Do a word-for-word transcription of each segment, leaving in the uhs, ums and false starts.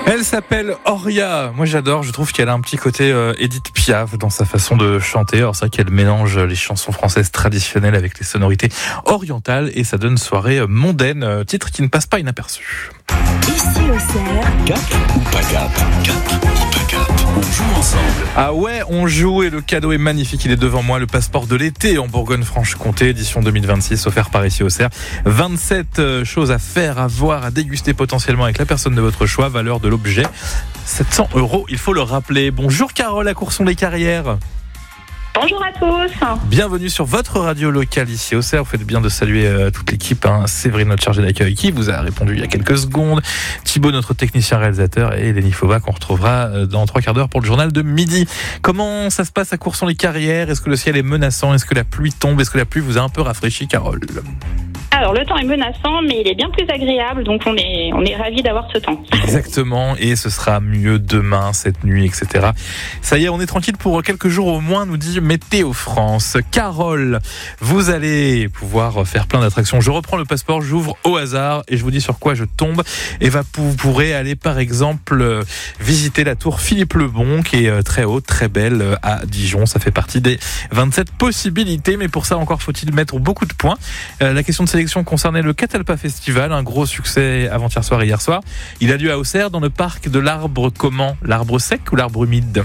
Elle s'appelle Oria. Moi j'adore, je trouve qu'elle a un petit côté euh, Edith Piaf dans sa façon de chanter. Alors c'est vrai qu'elle mélange les chansons françaises traditionnelles avec les sonorités orientales et ça donne une soirée mondaine, euh, titre qui ne passe pas inaperçu. Ici au Cerf. Cap ou pas cap? Cap ou pas cap? On joue ensemble. Ah ouais, on joue et le cadeau est magnifique. Il est devant moi, le passeport de l'été en Bourgogne-Franche-Comté, édition deux mille vingt-six, offert par Ici au Cerf. vingt-sept choses à faire, à voir, à déguster potentiellement avec la personne de votre choix. Valeur de l'objet, sept cents euros, il faut le rappeler. Bonjour Carole à Courson-les-Carrières. Bonjour à tous. Bienvenue sur votre radio locale ici au Cerf. Vous faites bien de saluer euh, toute l'équipe. Hein. Séverine, notre chargée d'accueil, qui vous a répondu il y a quelques secondes. Thibaut, notre technicien réalisateur. Et Lénie Fauva, qu'on retrouvera euh, dans trois quarts d'heure pour le journal de midi. Comment ça se passe à Courson-les-Carrières? Est-ce que le ciel est menaçant? Est-ce que la pluie tombe? Est-ce que la pluie vous a un peu rafraîchi, Carole? Alors le temps est menaçant, mais il est bien plus agréable, donc on est on est ravis d'avoir ce temps. Exactement, et ce sera mieux demain, cette nuit, et cetera. Ça y est, on est tranquille pour quelques jours au moins, nous dit Météo France. Carole, vous allez pouvoir faire plein d'attractions. Je reprends le passeport, j'ouvre au hasard et je vous dis sur quoi je tombe. Et va, vous pourrez aller par exemple visiter la tour Philippe le Bon, qui est très haute, très belle à Dijon. Ça fait partie des vingt-sept possibilités, mais pour ça encore faut-il mettre beaucoup de points. Euh, la question de sélection concernait le Catalpa Festival, un gros succès avant-hier soir et hier soir. Il a lieu à Auxerre dans le parc de l'arbre comment? L'arbre sec ou l'arbre humide?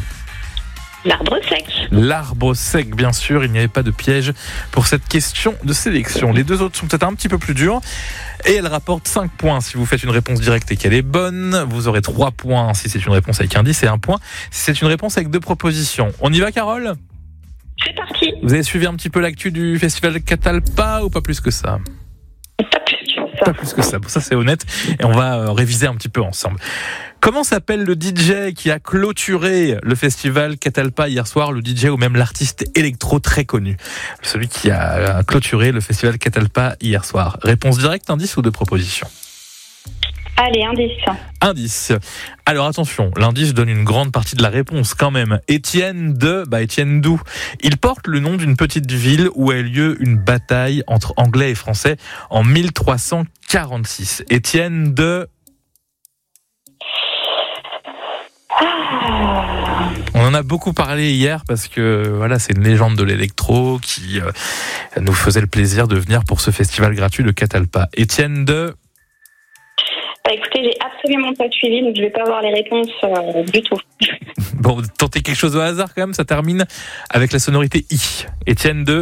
L'arbre sec. L'arbre sec, bien sûr, il n'y avait pas de piège pour cette question de sélection. Les deux autres sont peut-être un petit peu plus durs et elle rapporte cinq points si vous faites une réponse directe et qu'elle est bonne. Vous aurez trois points si c'est une réponse avec indice et un point si c'est une réponse avec deux propositions. On y va, Carole? C'est parti. Vous avez suivi un petit peu l'actu du festival Catalpa ou pas plus que ça? Pas plus que ça. Pas plus que ça, ça c'est honnête et on va euh, réviser un petit peu ensemble. Comment s'appelle le D J qui a clôturé le festival Catalpa hier soir, le D J ou même l'artiste électro très connu? Celui qui a clôturé le festival Catalpa hier soir. Réponse directe, indice ou deux propositions? Allez, indice. Indice. Alors attention, l'indice donne une grande partie de la réponse quand même. Étienne de, bah Étienne d'où? Il porte le nom d'une petite ville où a eu lieu une bataille entre Anglais et Français en mille trois cent quarante-six. Étienne de... Ah. On en a beaucoup parlé hier parce que voilà, c'est une légende de l'électro qui euh, nous faisait le plaisir de venir pour ce festival gratuit de Catalpa. Étienne de... Bah écoutez, j'ai absolument pas suivi, donc je vais pas avoir les réponses euh, du tout. Bon, tentez quelque chose au hasard quand même, ça termine avec la sonorité I. Étienne de...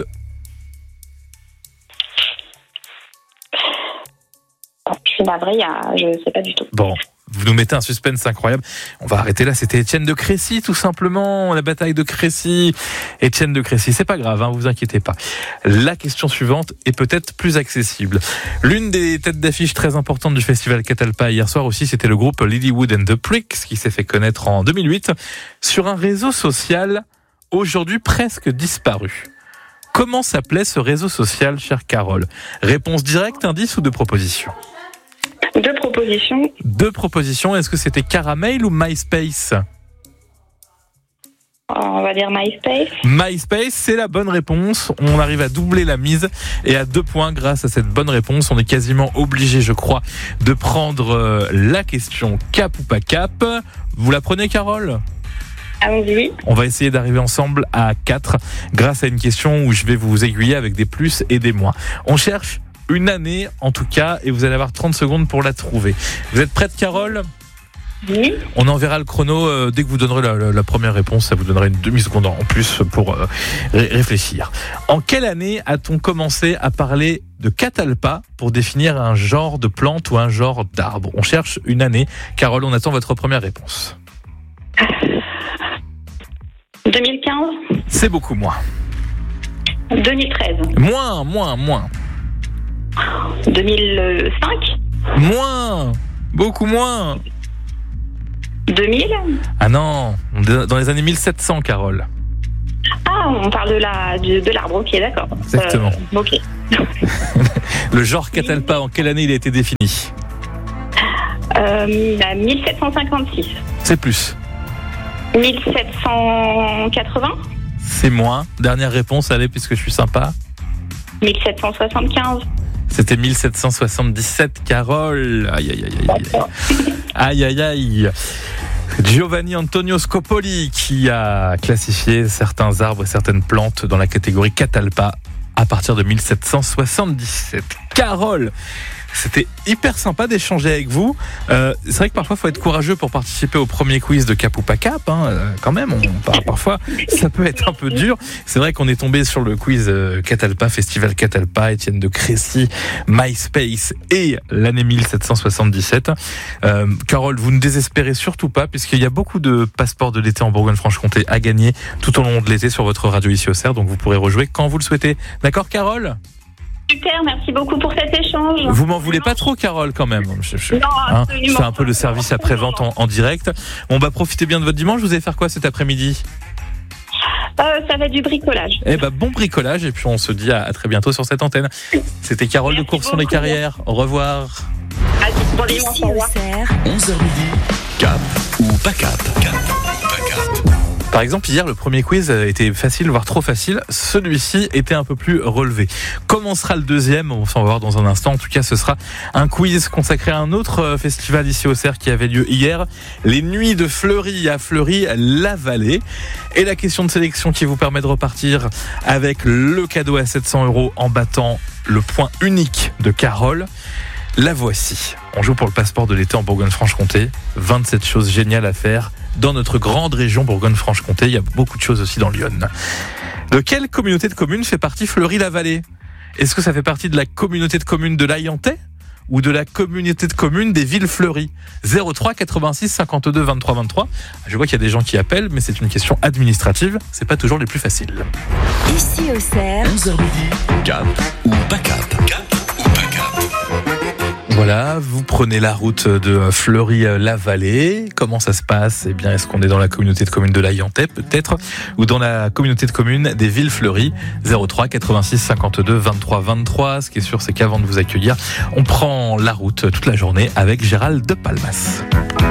Bon, je suis navrée, il y a... je sais pas du tout. Bon, vous nous mettez un suspense incroyable. On va arrêter là, c'était Étienne de Crécy tout simplement, la bataille de Crécy. Étienne de Crécy, c'est pas grave, hein, vous inquiétez pas. La question suivante est peut-être plus accessible. L'une des têtes d'affiche très importantes du festival Catalpa hier soir aussi, c'était le groupe Lilywood and the Pricks qui s'est fait connaître en deux mille huit sur un réseau social aujourd'hui presque disparu. Comment s'appelait ce réseau social, chère Carole? Réponse directe, indice ou deux propositions? Deux propositions. Deux propositions. Est-ce que c'était Caramel ou MySpace? On va dire MySpace. MySpace, c'est la bonne réponse. On arrive à doubler la mise et à deux points grâce à cette bonne réponse. On est quasiment obligé, je crois, de prendre la question cap ou pas cap. Vous la prenez, Carole? Allons-y. On va essayer d'arriver ensemble à quatre grâce à une question où je vais vous aiguiller avec des plus et des moins. On cherche une année en tout cas et vous allez avoir trente secondes pour la trouver. Vous êtes prête, Carole? Oui. On enverra le chrono euh, dès que vous donnerez la, la, la première réponse. Ça vous donnera une demi-seconde en plus pour euh, ré- réfléchir. En quelle année a-t-on commencé à parler de Catalpa pour définir un genre de plante ou un genre d'arbre? On cherche une année. Carole, on attend votre première réponse. deux mille quinze. C'est beaucoup moins. deux mille treize. Moins, moins, moins. deux mille cinq. Moins. Beaucoup moins. deux mille. Ah non, dans les années mille sept cents, Carole. Ah, on parle de la de, de l'arbre, ok, d'accord. Exactement. Euh, ok. Le genre Catalpa, en quelle année il a été défini? euh, bah, mille sept cent cinquante-six. C'est plus. mille sept cent quatre-vingts. C'est moins. Dernière réponse, allez, puisque je suis sympa. mille sept cent soixante-quinze. C'était mille sept cent soixante-dix-sept, Carole. Aïe, aïe, aïe, aïe, aïe. Aïe, aïe, aïe. Giovanni Antonio Scopoli qui a classifié certains arbres et certaines plantes dans la catégorie Catalpa à partir de mille sept cent soixante-dix-sept. Carole, c'était hyper sympa d'échanger avec vous. Euh, c'est vrai que parfois il faut être courageux pour participer au premier quiz de Cap ou pas Cap. Hein. Euh, quand même, on, parfois ça peut être un peu dur. C'est vrai qu'on est tombé sur le quiz euh, Catalpa, Festival Catalpa, Étienne de Crécy, MySpace et l'année mille sept cent soixante-dix-sept. Euh, Carole, vous ne désespérez surtout pas puisqu'il y a beaucoup de passeports de l'été en Bourgogne-Franche-Comté à gagner tout au long de l'été sur votre radio ici au Cerf. Donc vous pourrez rejouer quand vous le souhaitez. D'accord, Carole ? Super, merci beaucoup pour cet échange. Vous m'en voulez pas trop, Carole, quand même. Je, je, Non, hein, absolument je fais un peu le service après-vente en, en direct. On va profiter bien de votre dimanche. Vous allez faire quoi cet après-midi ? Euh, ça va être du bricolage. Eh ben, bon bricolage. Et puis, on se dit à, à très bientôt sur cette antenne. C'était Carole Merci de Courson les beaucoup. Carrières. Au revoir. Allez, bon dimanche, Ici au au revoir. Cerf, onze heures midi. Cap ou pas cap. Cap ou pas cap. Par exemple, hier, le premier quiz était facile, voire trop facile. Celui-ci était un peu plus relevé. Comment sera le deuxième ? On s'en va voir dans un instant. En tout cas, ce sera un quiz consacré à un autre festival ici au Cerf qui avait lieu hier. Les Nuits de Fleury à Fleury-la-Vallée. Et la question de sélection qui vous permet de repartir avec le cadeau à sept cents euros en battant le point unique de Carole. La voici. On joue pour le passeport de l'été en Bourgogne-Franche-Comté. vingt-sept choses géniales à faire dans notre grande région Bourgogne-Franche-Comté. Il y a beaucoup de choses aussi dans l'Yonne. De quelle communauté de communes fait partie Fleury-la-Vallée ? Est-ce que ça fait partie de la communauté de communes de l'Ayentais ou de la communauté de communes des villes fleuries ? zéro trois quatre-vingt-six cinquante-deux vingt-trois vingt-trois. Je vois qu'il y a des gens qui appellent, mais c'est une question administrative. C'est pas toujours les plus faciles. ici au Cerf, onze heures midi. Cap ou pas cap. Cap ou pas cap. Voilà, vous prenez la route de Fleury-la-Vallée. Comment ça se passe ? Eh bien, est-ce qu'on est dans la communauté de communes de l'Ayentais, peut-être, ou dans la communauté de communes des villes fleuries ? zéro trois quatre-vingt-six cinquante-deux vingt-trois vingt-trois. Ce qui est sûr, c'est qu'avant de vous accueillir, on prend la route toute la journée avec Gérald de Palmas.